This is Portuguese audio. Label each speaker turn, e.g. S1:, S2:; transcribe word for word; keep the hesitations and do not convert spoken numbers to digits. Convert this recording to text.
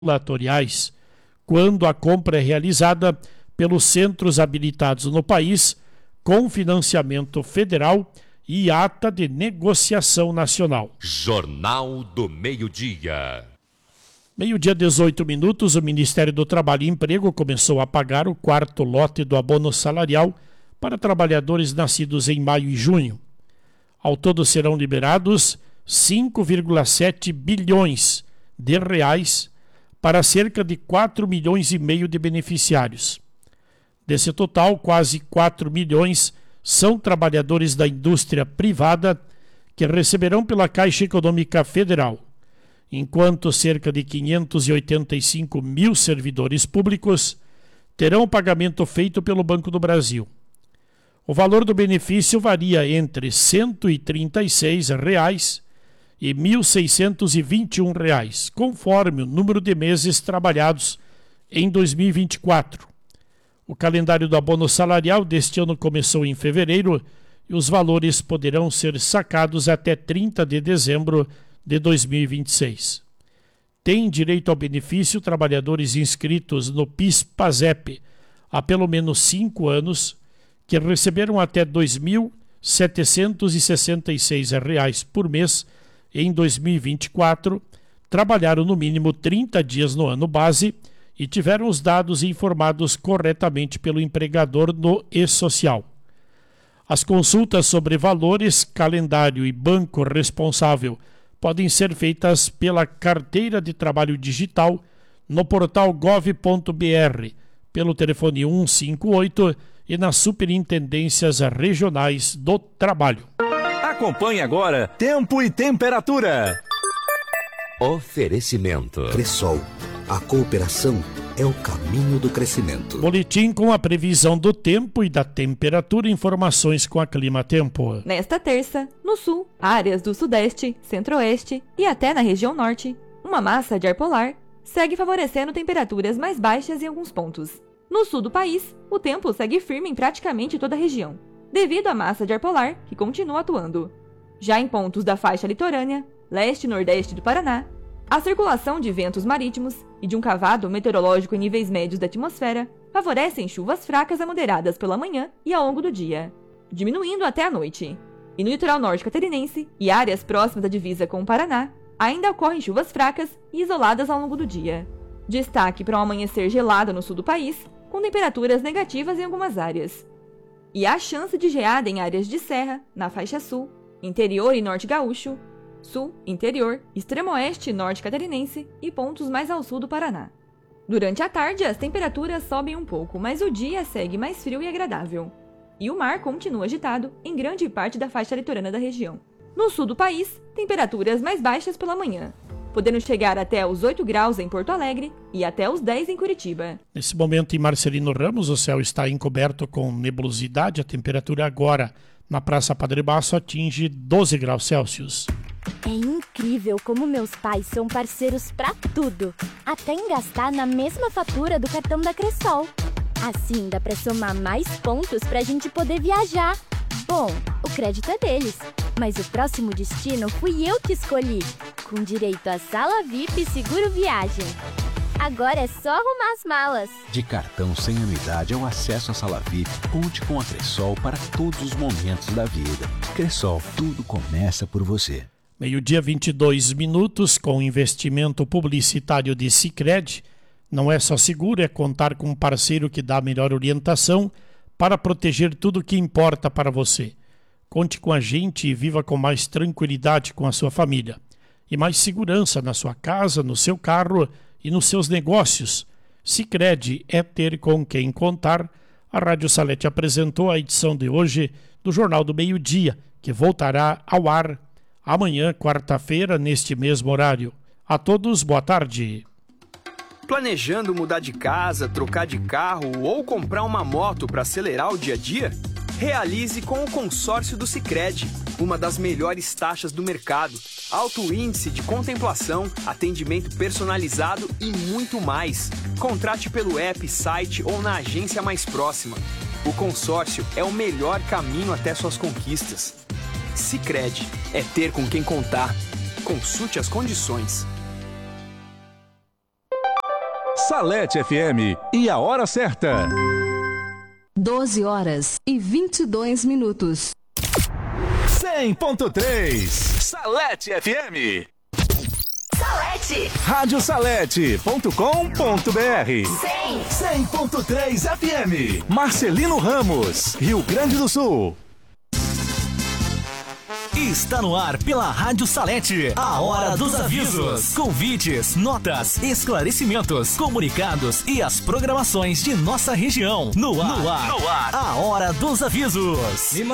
S1: ambulatoriais, quando a compra é realizada pelos centros habilitados no país, com financiamento federal e ata de negociação nacional.
S2: Jornal do Meio-Dia.
S1: Meio-dia, dezoito minutos, o Ministério do Trabalho e Emprego começou a pagar o quarto lote do abono salarial para trabalhadores nascidos em maio e junho. Ao todo serão liberados cinco vírgula sete bilhões de reais para cerca de quatro milhões e meio de beneficiários. Desse total, quase quatro milhões são trabalhadores da indústria privada que receberão pela Caixa Econômica Federal, enquanto cerca de quinhentos e oitenta e cinco mil servidores públicos terão o pagamento feito pelo Banco do Brasil. O valor do benefício varia entre cento e trinta e seis reais e mil seiscentos e vinte e um reais, conforme o número de meses trabalhados em dois mil e vinte e quatro. O calendário do abono salarial deste ano começou em fevereiro e os valores poderão ser sacados até trinta de dezembro de dois mil e vinte e seis. Tem direito ao benefício trabalhadores inscritos no PIS/PASEP há pelo menos cinco anos, que receberam até dois mil setecentos e sessenta e seis reais por mês em dois mil e vinte e quatro, trabalharam no mínimo trinta dias no ano base e tiveram os dados informados corretamente pelo empregador no e-social. As consultas sobre valores, calendário e banco responsável podem ser feitas pela Carteira de Trabalho Digital no portal gov ponto br, pelo telefone cento e cinquenta e oito e nas superintendências regionais do trabalho.
S3: Acompanhe agora Tempo e Temperatura.
S4: Oferecimento. Cressol, a cooperação é o caminho do crescimento.
S1: Boletim com a previsão do tempo e da temperatura, informações com a Clima Tempo.
S5: Nesta terça, no sul, áreas do sudeste, centro-oeste e até na região norte, uma massa de ar polar segue favorecendo temperaturas mais baixas em alguns pontos. No sul do país, o tempo segue firme em praticamente toda a região, devido à massa de ar polar que continua atuando. Já em pontos da faixa litorânea, leste e nordeste do Paraná, a circulação de ventos marítimos e de um cavado meteorológico em níveis médios da atmosfera favorecem chuvas fracas a moderadas pela manhã e ao longo do dia, diminuindo até a noite. E no litoral norte catarinense e áreas próximas da divisa com o Paraná, ainda ocorrem chuvas fracas e isoladas ao longo do dia. Destaque para um amanhecer gelado no sul do país, com temperaturas negativas em algumas áreas. E há chance de geada em áreas de serra, na faixa sul, interior e norte gaúcho, sul, interior, extremo-oeste e norte catarinense e pontos mais ao sul do Paraná. Durante a tarde, as temperaturas sobem um pouco, mas o dia segue mais frio e agradável. E o mar continua agitado em grande parte da faixa litorânea da região. No sul do país, temperaturas mais baixas pela manhã, podendo chegar até os oito graus em Porto Alegre e até os dez em Curitiba.
S1: Nesse momento, em Marcelino Ramos, o céu está encoberto com nebulosidade. A temperatura agora na Praça Padre Basso atinge doze graus Celsius.
S6: É incrível como meus pais são parceiros pra tudo, até em gastar na mesma fatura do cartão da Cressol. Assim dá pra somar mais pontos pra gente poder viajar. Bom, o crédito é deles, mas o próximo destino fui eu que escolhi, com direito a sala V I P e seguro viagem. Agora é só arrumar as malas.
S7: De cartão sem anuidade ao acesso à sala V I P, conte com a Cressol para todos os momentos da vida. Cressol, tudo começa por você.
S1: Meio-dia, vinte e dois minutos, com investimento publicitário de Sicredi. Não é só seguro, é contar com um parceiro que dá a melhor orientação para proteger tudo o que importa para você. Conte com a gente e viva com mais tranquilidade com a sua família. E mais segurança na sua casa, no seu carro e nos seus negócios. Sicredi é ter com quem contar. A Rádio Salete apresentou a edição de hoje do Jornal do Meio-Dia, que voltará ao ar amanhã, quarta-feira, neste mesmo horário. A todos, boa tarde.
S3: Planejando mudar de casa, trocar de carro ou comprar uma moto para acelerar o dia a dia? Realize com o consórcio do Sicredi, uma das melhores taxas do mercado, alto índice de contemplação, atendimento personalizado e muito mais. Contrate pelo app, site ou na agência mais próxima. O consórcio é o melhor caminho até suas conquistas. Sicredi é ter com quem contar. Consulte as condições.
S8: Salete F M e a hora certa.
S9: doze horas e vinte e dois minutos.
S8: cem ponto três Salete F M.
S10: Salete.
S8: rádio salete ponto com ponto br.
S10: cem
S8: ponto três F M. Marcelino Ramos, Rio Grande do Sul.
S11: Está no ar pela Rádio Salete, a Hora dos Avisos. Convites, notas, esclarecimentos, comunicados e as programações de nossa região. No ar, no ar, no ar. A Hora dos Avisos.